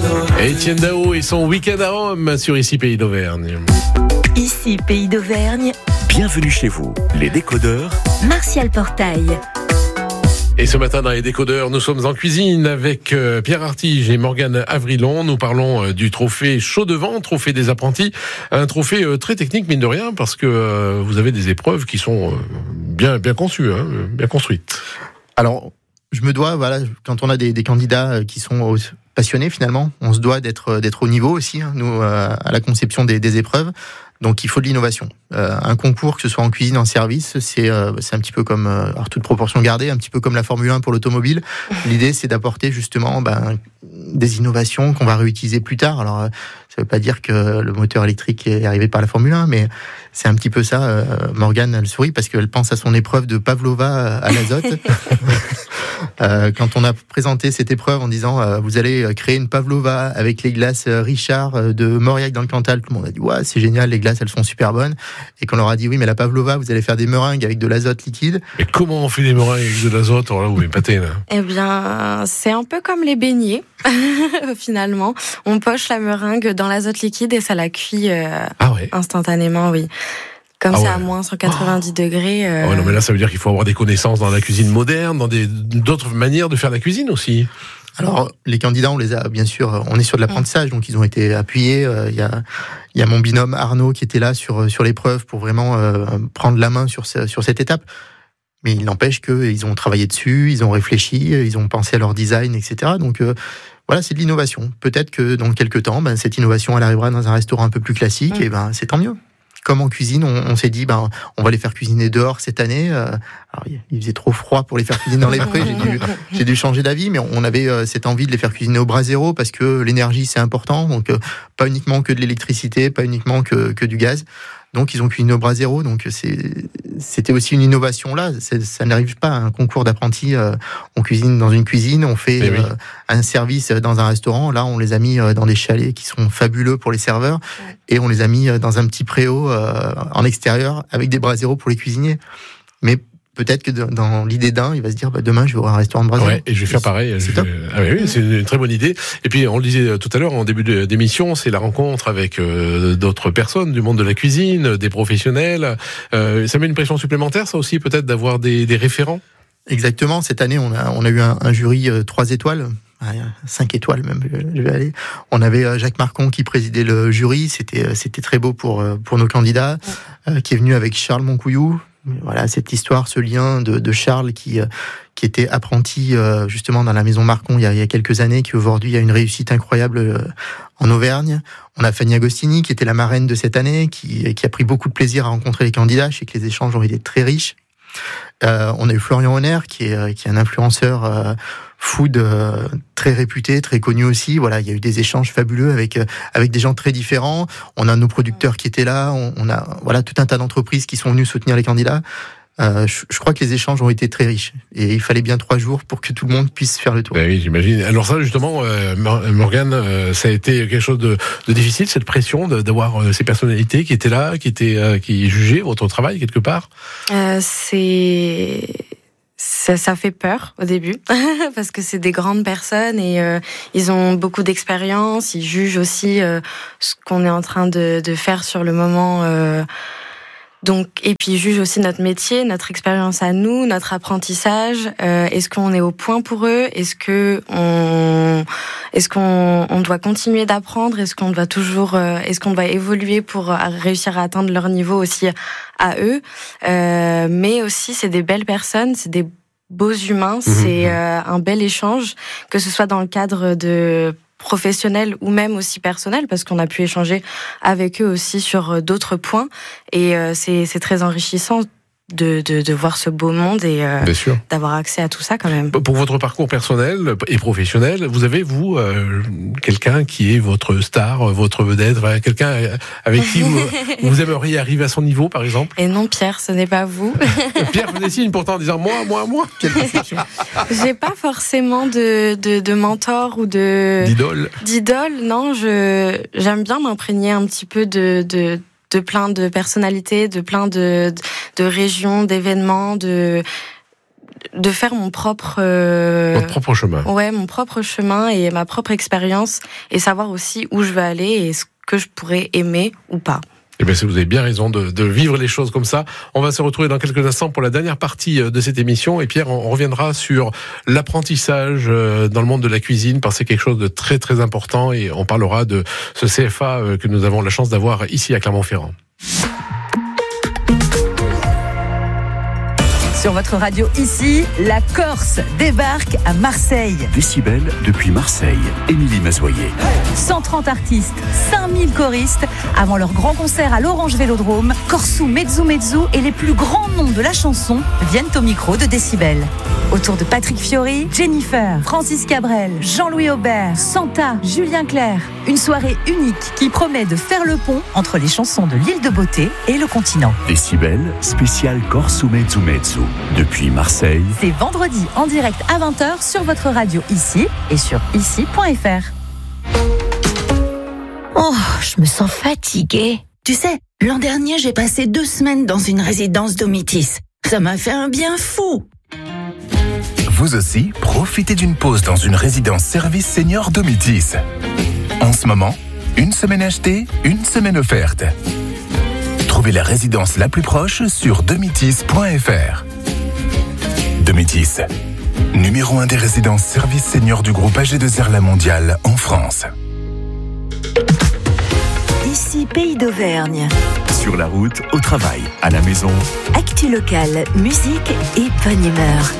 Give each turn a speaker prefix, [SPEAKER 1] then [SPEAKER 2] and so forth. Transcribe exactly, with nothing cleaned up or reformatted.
[SPEAKER 1] Etienne Dao et son week-end à Rome sur Ici Pays d'Auvergne.
[SPEAKER 2] Ici Pays d'Auvergne.
[SPEAKER 3] Bienvenue chez vous, les décodeurs.
[SPEAKER 2] Martial Portail.
[SPEAKER 1] Et ce matin dans les décodeurs, nous sommes en cuisine avec Pierre Artige et Morgane Avrilon. Nous parlons du trophée Chaud Devant, trophée des apprentis. Un trophée très technique, mine de rien, parce que vous avez des épreuves qui sont bien, bien conçues, hein, bien construites.
[SPEAKER 4] Alors, je me dois, voilà, quand on a des, des candidats qui sont passionnés finalement, on se doit d'être, d'être au niveau aussi, hein, nous, à la conception des, des épreuves. Donc il faut de l'innovation. Euh, un concours, que ce soit en cuisine, en service, c'est, euh, c'est un petit peu comme, euh, alors toute proportion gardée, un petit peu comme la Formule un pour l'automobile. L'idée, c'est d'apporter justement ben, des innovations qu'on va réutiliser plus tard. Alors euh, ça ne veut pas dire que le moteur électrique est arrivé par la Formule un, mais c'est un petit peu ça. Euh, Morgane, elle sourit parce qu'elle pense à son épreuve de Pavlova à l'azote. Euh, quand on a présenté cette épreuve en disant euh, vous allez créer une Pavlova avec les glaces Richard euh, de Mauriac dans le Cantal, tout le monde a dit ouais, c'est génial, les glaces elles sont super bonnes. Et qu'on leur a dit oui, mais la Pavlova, vous allez faire des meringues avec de l'azote liquide.
[SPEAKER 1] Mais comment on fait des meringues avec de l'azote? Alors là, vous m'épatez là.
[SPEAKER 5] Eh bien, c'est un peu comme les beignets finalement. On poche la meringue dans l'azote liquide et ça la cuit euh,
[SPEAKER 1] ah ouais.
[SPEAKER 5] instantanément, oui. Comme ah c'est ouais. à moins cent quatre-vingt-dix oh. degrés. Euh...
[SPEAKER 1] Oh non, mais là, ça veut dire qu'il faut avoir des connaissances dans la cuisine moderne, dans des, d'autres manières de faire la cuisine aussi.
[SPEAKER 4] Alors, les candidats, on les a, bien sûr, on est sur de l'apprentissage, donc ils ont été appuyés. Il euh, y a, il y a mon binôme Arnaud qui était là sur, sur l'épreuve pour vraiment euh, prendre la main sur, ce, sur cette étape. Mais il n'empêche qu'ils ont travaillé dessus, ils ont réfléchi, ils ont pensé à leur design, et cetera. Donc, euh, voilà, c'est de l'innovation. Peut-être que dans quelques temps, ben, cette innovation, elle arrivera dans un restaurant un peu plus classique, mmh. et ben, c'est tant mieux. Comme en cuisine, on, on s'est dit, ben, on va les faire cuisiner dehors cette année. Euh, alors, il faisait trop froid pour les faire cuisiner dans les prés. J'ai dû, j'ai dû changer d'avis, mais on avait euh, cette envie de les faire cuisiner au brasero parce que l'énergie, c'est important. Donc, euh, pas uniquement que de l'électricité, pas uniquement que, que du gaz. Donc, ils ont cuisiné au brasero. Donc, c'est, c'était aussi une innovation là. C'est, ça n'arrive pas à un concours d'apprentis. Euh, on cuisine dans une cuisine, on fait oui. euh, un service dans un restaurant. Là, on les a mis dans des chalets qui sont fabuleux pour les serveurs. Ouais. Et on les a mis dans un petit préau euh, en extérieur avec des braseros pour les cuisiniers. Mais peut-être que dans l'idée d'un, il va se dire bah, demain je vais ouvrir un restaurant de brasero.
[SPEAKER 1] Ouais, et je vais faire pareil.
[SPEAKER 4] C'est
[SPEAKER 1] je...
[SPEAKER 4] top.
[SPEAKER 1] Ah oui, c'est une très bonne idée. Et puis on le disait tout à l'heure en début d'émission, c'est la rencontre avec euh, d'autres personnes du monde de la cuisine, des professionnels. Euh, ça met une pression supplémentaire, ça aussi peut-être d'avoir des, des référents.
[SPEAKER 4] Exactement. Cette année, on a on a eu un, un jury euh, trois étoiles. Cinq étoiles même, je vais aller. On avait Jacques Marcon qui présidait le jury. C'était c'était très beau pour pour nos candidats. Ouais. Euh, qui est venu avec Charles Moncouillou. Voilà, cette histoire, ce lien de, de Charles qui qui était apprenti euh, justement dans la maison Marcon il y a, il y a quelques années, qui aujourd'hui a une réussite incroyable euh, en Auvergne. On a Fanny Agostini qui était la marraine de cette année, qui qui a pris beaucoup de plaisir à rencontrer les candidats. Je sais que les échanges ont été très riches. Euh, on a eu Florian Honner qui est qui est un influenceur euh, food euh, très réputé, très connu aussi. Voilà, il y a eu des échanges fabuleux avec euh, avec des gens très différents. On a nos producteurs qui étaient là. On, on a voilà tout un tas d'entreprises qui sont venues soutenir les candidats. Euh, je, je crois que les échanges ont été très riches et il fallait bien trois jours pour que tout le monde puisse faire le tour.
[SPEAKER 1] Ben oui, j'imagine. Alors ça, justement, euh, Morgane, euh, ça a été quelque chose de, de difficile, cette pression de, d'avoir euh, ces personnalités qui étaient là, qui étaient, euh, qui jugeaient votre travail quelque part.
[SPEAKER 5] Euh, c'est Ça, ça fait peur au début parce que c'est des grandes personnes et euh, ils ont beaucoup d'expérience. Ils jugent aussi euh, ce qu'on est en train de, de faire sur le moment. Euh, donc et puis ils jugent aussi notre métier, notre expérience à nous, notre apprentissage. Euh, est-ce qu'on est au point pour eux? Est-ce que on, est-ce qu'on on doit continuer d'apprendre? Est-ce qu'on doit toujours, euh, est-ce qu'on doit évoluer pour réussir à atteindre leur niveau aussi à eux? Euh, mais aussi c'est des belles personnes, c'est des beaux humains, c'est euh, un bel échange, que ce soit dans le cadre de professionnel ou même aussi personnel, parce qu'on a pu échanger avec eux aussi sur d'autres points, et euh, c'est, c'est très enrichissant de, de, de voir ce beau monde et euh, d'avoir accès à tout ça quand même.
[SPEAKER 1] Pour votre parcours personnel et professionnel, vous avez, vous, euh, quelqu'un qui est votre star, votre vedette, enfin, quelqu'un avec qui vous, vous aimeriez arriver à son niveau, par exemple?
[SPEAKER 5] Et non, Pierre, ce n'est pas vous.
[SPEAKER 1] Pierre faisait signe pourtant en disant moi, moi, moi. Quelle conception.
[SPEAKER 5] J'ai pas forcément de, de, de mentor ou de...
[SPEAKER 1] D'idole.
[SPEAKER 5] D'idole, non. Je, j'aime bien m'imprégner un petit peu de... de de plein de personnalités, de plein de, de régions, d'événements, de... de faire mon propre euh,
[SPEAKER 1] Votre propre chemin.
[SPEAKER 5] Ouais, mon propre chemin et ma propre expérience, et savoir aussi où je veux aller et ce que je pourrais aimer ou pas.
[SPEAKER 1] Eh bien, vous avez bien raison de, de vivre les choses comme ça. On va se retrouver dans quelques instants pour la dernière partie de cette émission. Et Pierre, on reviendra sur l'apprentissage dans le monde de la cuisine, parce que c'est quelque chose de très très important. Et on parlera de ce C F A que nous avons la chance d'avoir ici à Clermont-Ferrand.
[SPEAKER 6] Sur votre radio ici, la Corse débarque à Marseille.
[SPEAKER 3] Décibel depuis Marseille. Émilie Mazoyer.
[SPEAKER 6] cent trente artistes, cinq mille choristes. Avant leur grand concert à l'Orange Vélodrome, Korsou, Mezzu Mezzu et les plus grands noms de la chanson viennent au micro de Décibel. Autour de Patrick Fiori, Jennifer, Francis Cabrel, Jean-Louis Aubert, Santa, Julien Clerc. Une soirée unique qui promet de faire le pont entre les chansons de l'île de Beauté et le continent.
[SPEAKER 3] Décibel, spécial Korsou Mezzu Mezzu. Depuis Marseille.
[SPEAKER 6] C'est vendredi en direct à vingt heures sur votre radio ici et sur ici point f r.
[SPEAKER 7] Oh, je me sens fatiguée. Tu sais, l'an dernier, j'ai passé deux semaines dans une résidence Domitis. Ça m'a fait un bien fou.
[SPEAKER 8] Vous aussi, profitez d'une pause dans une résidence service senior Domitis. En ce moment, une semaine achetée, une semaine offerte. Trouvez la résidence la plus proche sur domitis point f r. Domitis, numéro un des résidences services seniors du groupe A G deux R La Mondiale en France.
[SPEAKER 2] Ici Pays d'Auvergne.
[SPEAKER 3] Sur la route, au travail, à la maison.
[SPEAKER 2] Actu locale, musique et bonne humeur.